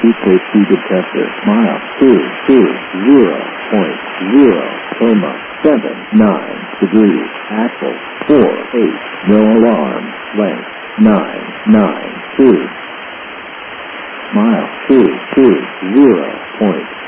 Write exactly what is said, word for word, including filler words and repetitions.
T K C detector. Mile two two zero point zero coma seven nine degrees. Axle four eight. No alarm. Length nine nine two. Mile two two zero point